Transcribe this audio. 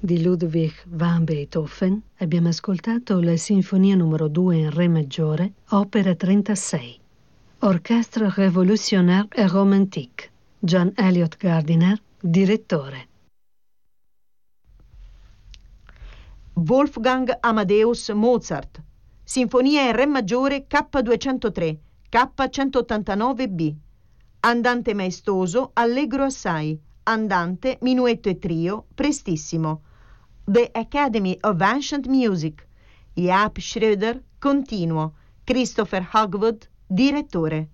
di Ludwig van Beethoven, abbiamo ascoltato la Sinfonia numero 2 in Re maggiore, opera 36. Orchestre Révolutionnaire et Romantique. John Elliott Gardiner, direttore. Wolfgang Amadeus Mozart. Sinfonia in Re maggiore K203, K189B. Andante maestoso, allegro assai. Andante, minuetto e trio, prestissimo. The Academy of Ancient Music. Jaap Schröder, continuo. Christopher Hogwood, direttore.